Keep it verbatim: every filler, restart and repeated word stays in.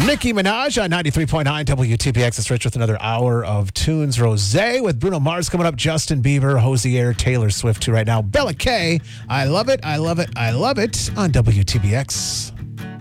Nicki Minaj on ninety-three point nine W T P X. It's Rich with another hour of Tunes Rosé with Bruno Mars coming up, Justin Bieber, Hozier, Taylor Swift too right now. Bella K, I love it, I love it, I love it on W T B X.